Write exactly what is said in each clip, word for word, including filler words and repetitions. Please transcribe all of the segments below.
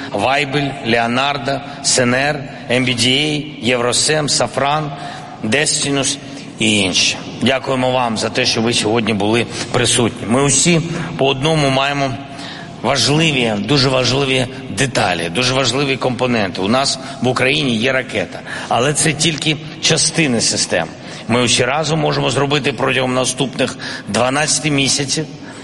Вайбель, Леонардо, СНР, ем бі ді ей, Євросем, Сафран, Дестінус і інші. Дякуємо вам за те, що ви сьогодні були присутні. Ми усі по одному маємо важливі, дуже важливі деталі, дуже важливі компоненти. У нас в Україні є ракета, але це тільки частини систем. Ми усі разом можемо зробити протягом наступних дванадцяти місяців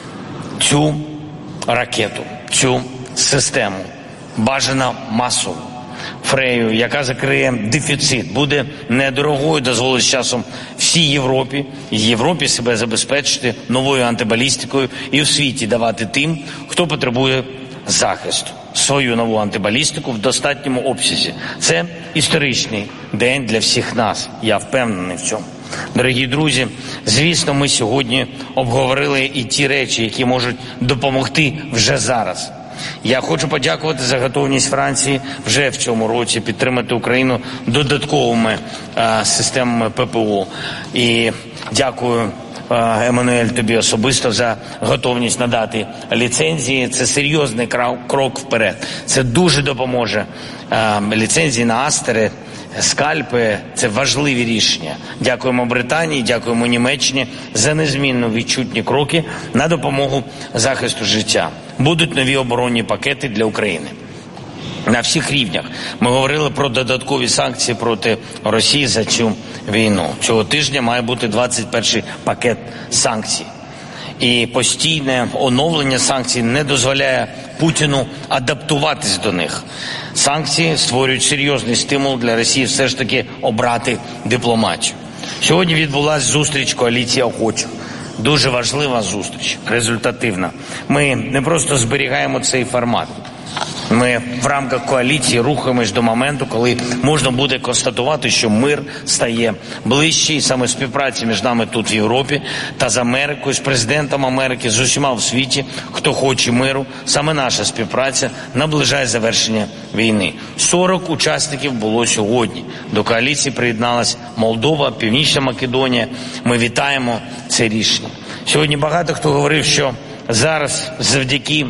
цю ракету, цю систему, бажано масово. Фрею, яка закриє дефіцит, буде недорогою, дозволить з часом всій Європі, і Європі себе забезпечити новою антибалістикою і в світі давати тим, хто потребує захисту. Свою нову антибалістику в достатньому обсязі. Це історичний день для всіх нас, я впевнений в цьому. Дорогі друзі, звісно, ми сьогодні обговорили і ті речі, які можуть допомогти вже зараз. Я хочу подякувати за готовність Франції вже в цьому році підтримати Україну додатковими е, системами ППО. І дякую, е, Еммануель, тобі особисто за готовність надати ліцензії. Це серйозний крок вперед. Це дуже допоможе. Е, ліцензії на Астери, скальпи – це важливі рішення. Дякуємо Британії, дякуємо Німеччині за незмінно відчутні кроки на допомогу захисту життя. Будуть нові оборонні пакети для України. На всіх рівнях. Ми говорили про додаткові санкції проти Росії за цю війну. Цього тижня має бути двадцять перший пакет санкцій. І постійне оновлення санкцій не дозволяє Путіну адаптуватись до них. Санкції створюють серйозний стимул для Росії все ж таки обрати дипломатію. Сьогодні відбулася зустріч коаліції охочих. Дуже важлива зустріч, результативна. Ми не просто зберігаємо цей формат. Ми в рамках коаліції рухаємось до моменту, коли можна буде констатувати, що мир стає ближче, і саме співпраця між нами тут в Європі та з Америкою, з президентом Америки, з усіма в світі, хто хоче миру, саме наша співпраця наближає завершення війни. сорок учасників було сьогодні. До коаліції приєдналась Молдова, Північна Македонія. Ми вітаємо це рішення. Сьогодні багато хто говорив, що зараз завдяки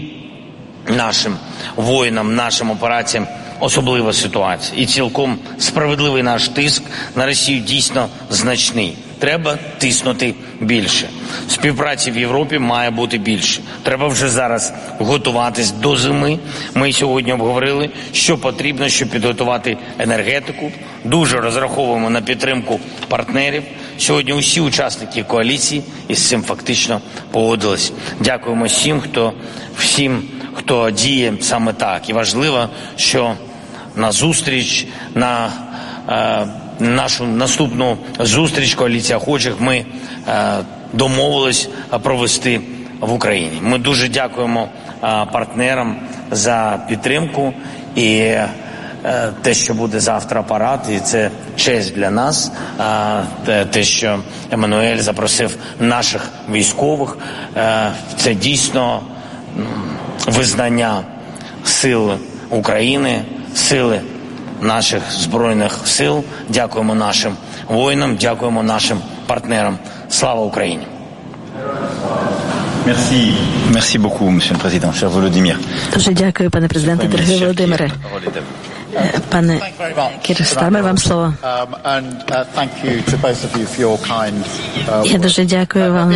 нашим воїнам, нашим операціям особлива ситуація. І цілком справедливий наш тиск на Росію дійсно значний. Треба тиснути більше. Співпраці в Європі має бути більше. Треба вже зараз готуватись до зими. Ми сьогодні обговорили, що потрібно, щоб підготувати енергетику. Дуже розраховуємо на підтримку партнерів. Сьогодні усі учасники коаліції із цим фактично погодились. Дякуємо всім, хто всім, хто діє саме так. І важливо, що на зустріч, на е, нашу наступну зустріч коаліція охочих ми е, домовились провести в Україні. Ми дуже дякуємо е, партнерам за підтримку і е, те, що буде завтра парад, і це честь для нас, е, те, що Еммануель запросив наших військових, е, це дійсно визнання сил України, сили наших Збройних сил. Дякуємо нашим воїнам, дякуємо нашим партнерам. Слава Україні! Merci. Merci beaucoup, monsieur le président, cher Volodymyr. Дуже дякую, пане президенте, дорогий Володимире. Пане Кір Стармер, вам слово. Я дуже дякую вам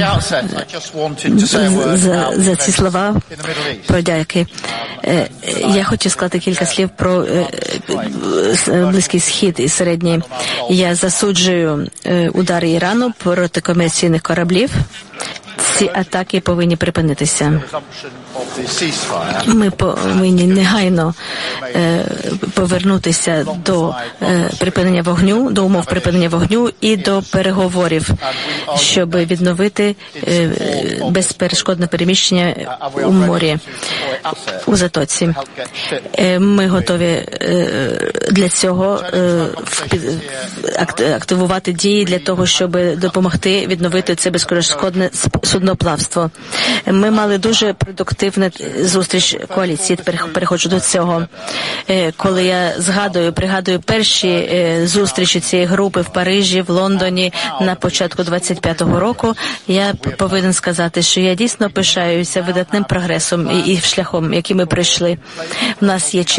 за, за ці слова подяки. Я хочу сказати кілька слів про Близький Схід і Середній. Я засуджую удари Ірану проти комерційних кораблів. Ці атаки повинні припинитися. Ми повинні негайно е, повернутися до е, припинення вогню, до умов припинення вогню і до переговорів, щоб відновити е, безперешкодне переміщення у морі, у затоці. Е, ми готові е, для цього е, активувати дії для того, щоб допомогти відновити це безперешкодне судноплавство. Ми мали дуже продуктивну зустріч коаліції. Тепер переходжу до цього. Коли я згадую, пригадую перші зустрічі цієї групи в Парижі, в Лондоні на початку двадцять п'ятого року, я повинен сказати, що я дійсно пишаюся видатним прогресом і, і шляхом, який ми пройшли. У нас є